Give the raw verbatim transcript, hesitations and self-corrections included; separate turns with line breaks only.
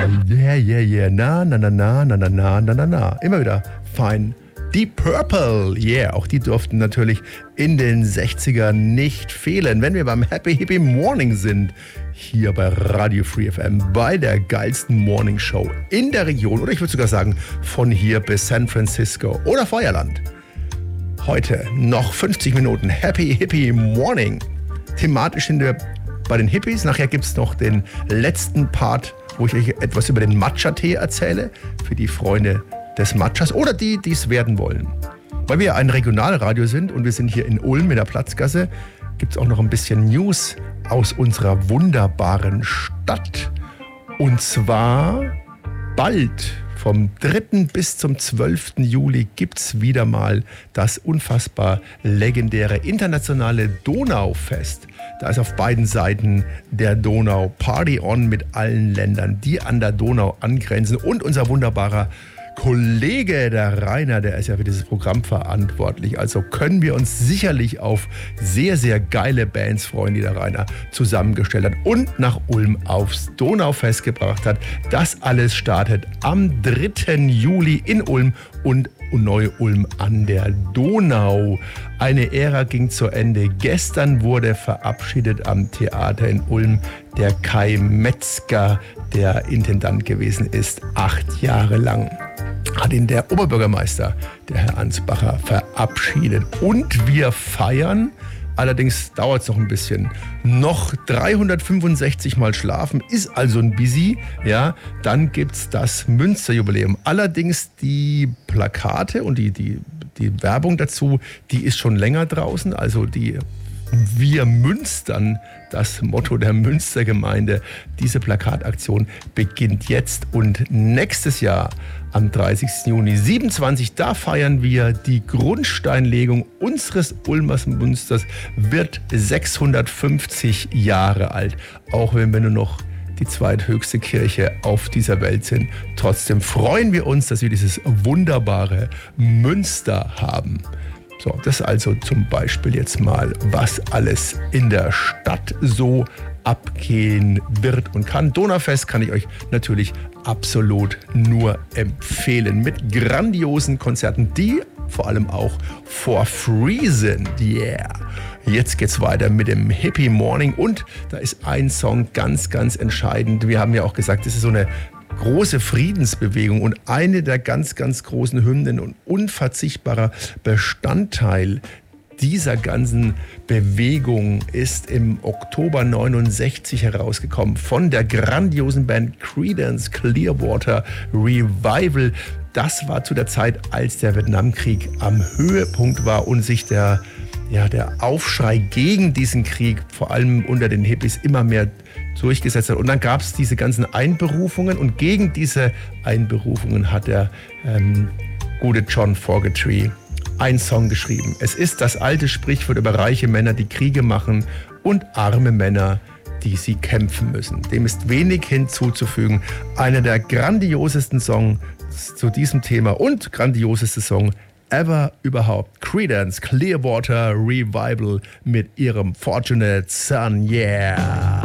Yeah, yeah, yeah. Na, na, na, na, na, na, na, na, na, na. Immer wieder fein. Deep Purple, yeah, auch die durften natürlich in den sechzigern nicht fehlen, wenn wir beim Happy Hippie Morning sind, hier bei Radio Free F M, bei der geilsten Morning Show in der Region, oder ich würde sogar sagen, von hier bis San Francisco oder Feuerland. Heute noch fünfzig Minuten Happy Hippie Morning. Thematisch sind wir bei den Hippies, nachher gibt es noch den letzten Part, wo ich euch etwas über den Matcha-Tee erzähle, für die Freunde des Matchas oder die, die es werden wollen. Weil wir ein Regionalradio sind und wir sind hier in Ulm in der Platzgasse, gibt es auch noch ein bisschen News aus unserer wunderbaren Stadt. Und zwar bald, vom dritten bis zum zwölften Juli, gibt es wieder mal das unfassbar legendäre internationale Donaufest. Da ist auf beiden Seiten der Donau Party on mit allen Ländern, die an der Donau angrenzen. Und unser wunderbarer Kollege, der Rainer, der ist ja für dieses Programm verantwortlich. Also können wir uns sicherlich auf sehr, sehr geile Bands freuen, die der Rainer zusammengestellt hat und nach Ulm aufs Donaufest gebracht hat. Das alles startet am dritten Juli in Ulm und Neu-Ulm an der Donau. Eine Ära ging zu Ende. Gestern wurde verabschiedet am Theater in Ulm der Kai Metzger, der Intendant gewesen ist, acht Jahre lang. Hat ihn der Oberbürgermeister, der Herr Ansbacher, verabschiedet. Und wir feiern, allerdings dauert es noch ein bisschen, noch dreihundertfünfundsechzig Mal schlafen, ist also ein Busy. Ja, dann gibt es das Münsterjubiläum. Allerdings die Plakate und die, die, die Werbung dazu, die ist schon länger draußen. Also die Wir Münstern, das Motto der Münstergemeinde. Diese Plakataktion beginnt jetzt und nächstes Jahr am dreißigsten Juni siebenundzwanzig, da feiern wir die Grundsteinlegung unseres Ulmers Münsters, wird sechshundertfünfzig Jahre alt, auch wenn wir nur noch die zweithöchste Kirche auf dieser Welt sind. Trotzdem freuen wir uns, dass wir dieses wunderbare Münster haben. So, das also zum Beispiel jetzt mal, was alles in der Stadt so abgehen wird und kann. Donaufest kann ich euch natürlich absolut nur empfehlen. Mit grandiosen Konzerten, die vor allem auch for free sind. Yeah! Jetzt geht's weiter mit dem Hippie Morning und da ist ein Song ganz, ganz entscheidend. Wir haben ja auch gesagt, das ist so eine große Friedensbewegung und eine der ganz, ganz großen Hymnen und unverzichtbarer Bestandteil dieser ganzen Bewegung ist im Oktober neunundsechzig herausgekommen von der grandiosen Band Creedence Clearwater Revival. Das war zu der Zeit, als der Vietnamkrieg am Höhepunkt war und sich der, ja, der Aufschrei gegen diesen Krieg, vor allem unter den Hippies, immer mehr durchgesetzt hat. Und dann gab es diese ganzen Einberufungen und gegen diese Einberufungen hat der ähm, gute John Fogerty einen Song geschrieben. Es ist das alte Sprichwort über reiche Männer, die Kriege machen und arme Männer, die sie kämpfen müssen. Dem ist wenig hinzuzufügen. Einer der grandiosesten Songs zu diesem Thema und grandioseste Song ever überhaupt. Creedence Clearwater Revival mit ihrem Fortunate Son, yeah!